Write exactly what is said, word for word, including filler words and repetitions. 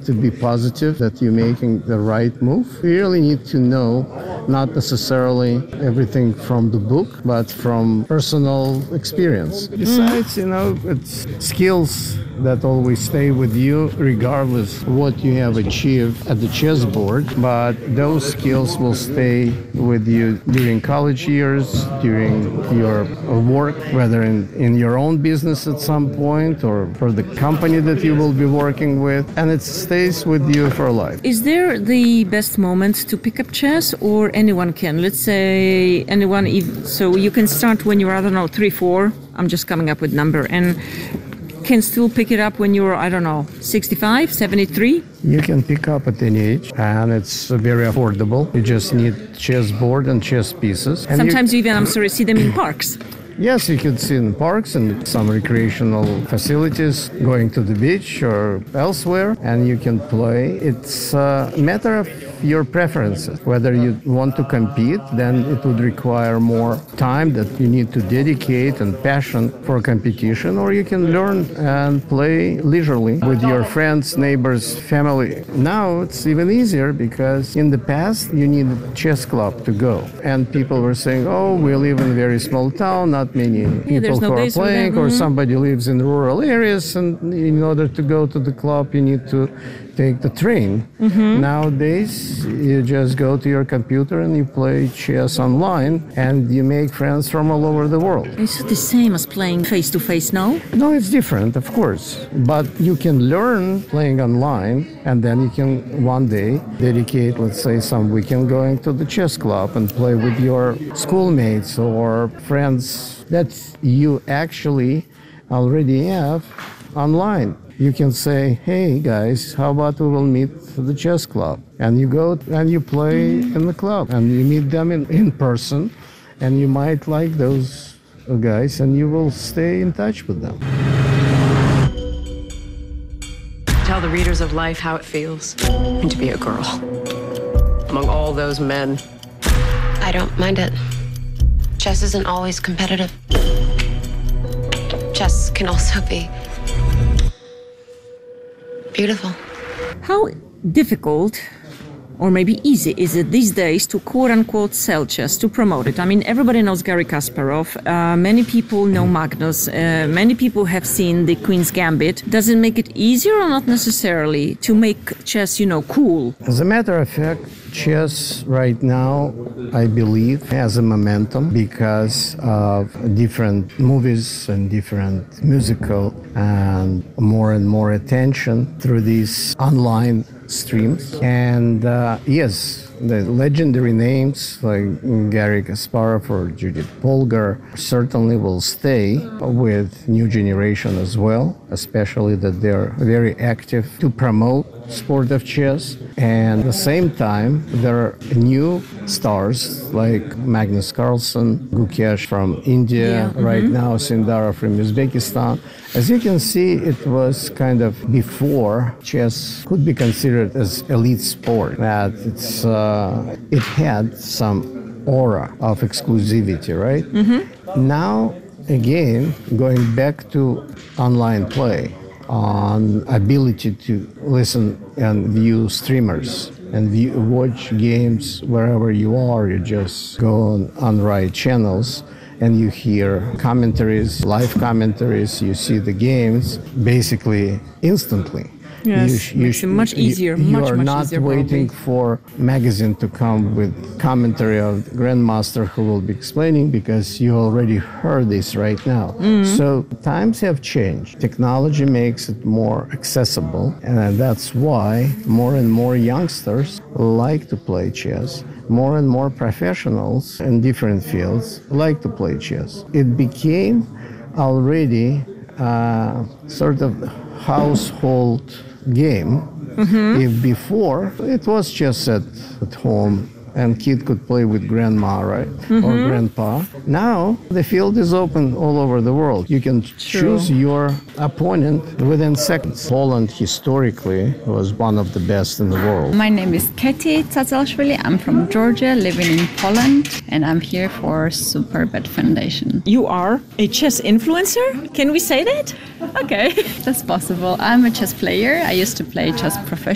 to be positive that you're making the right move. You really need to know not necessarily everything from the book, but from personal experience. Besides, you know, it's skills that always stay with you regardless what you have achieved at the chessboard, but those skills will stay with you during college years, during your work, whether in, in your own business at some point or for the company that you will be working with, and it stays with you for life. Is there the best moment to pick up chess, or anyone can? Let's say anyone, so you can start when you're, I don't know, three, four, I'm just coming up with number, and can still pick it up when you're, I don't know, sixty-five, seventy-three? You can pick up at any age, and it's very affordable. You just need chessboard and chess pieces. And Sometimes you, even, I'm sorry, see them in parks. Yes, you can see in parks and some recreational facilities, going to the beach or elsewhere, and you can play. It's a matter of your preferences. Whether you want to compete, then it would require more time that you need to dedicate and passion for competition, or you can learn and play leisurely with your friends, neighbors, family. Now it's even easier because in the past you need a chess club to go, and people were saying, oh, we live in a very small town, not many yeah, people no who are playing, or mm-hmm. somebody lives in rural areas, and in order to go to the club you need to take the train. Mm-hmm. Nowadays you just go to your computer and you play chess online, and you make friends from all over the world. Is it the same as playing face-to-face now? No, it's different, of course, but you can learn playing online, and then you can one day dedicate, let's say, some weekend going to the chess club and play with your schoolmates or friends that you actually already have online. You can say, hey guys, how about we will meet at the chess club? And you go and you play in the club, and you meet them in, in person, and you might like those guys, and you will stay in touch with them. Tell the readers of life how it feels and to be a girl among all those men. I don't mind it. Chess isn't always competitive. Chess can also be beautiful. How difficult, or maybe easy, is it these days to quote-unquote sell chess, to promote it? I mean, everybody knows Garry Kasparov. Uh, many people know Magnus. Uh, many people have seen the Queen's Gambit. Does it make it easier or not necessarily to make chess, you know, cool? As a matter of fact, chess right now, I believe, has a momentum because of different movies and different musical and more and more attention through these online streams. And uh, yes, the legendary names like Garry Kasparov or Judith Polgar certainly will stay with new generation as well, especially that they're very active to promote sport of chess. And at the same time, there are new stars like Magnus Carlsen, Gukesh from India, yeah. mm-hmm. right now Sindara from Uzbekistan. As you can see, it was kind of before chess could be considered as elite sport, that it's uh, it had some aura of exclusivity, right? Mm-hmm. Now, again, going back to online play, on ability to listen and view streamers and view, watch games wherever you are. You just go on, on right channels and you hear commentaries, live commentaries, you see the games basically instantly. Yes, you, you makes it much easier. You, you much, are much not easier, waiting probably. for magazine to come with commentary of the grandmaster who will be explaining, because you already heard this right now. Mm-hmm. So times have changed. Technology makes it more accessible, and that's why more and more youngsters like to play chess. More and more professionals in different fields like to play chess. It became already uh, sort of household game. Mm-hmm. If before it was just at, at home and kid could play with grandma, right? Mm-hmm. Or grandpa. Now the field is open all over the world. You can True. choose your opponent within seconds. Poland historically was one of the best in the world. My name is Katie Tsatsashvili. I'm from Georgia, living in Poland, and I'm here for Superbet Foundation. You are a chess influencer? Can we say that? Okay, that's possible. I'm a chess player. I used to play chess professionally.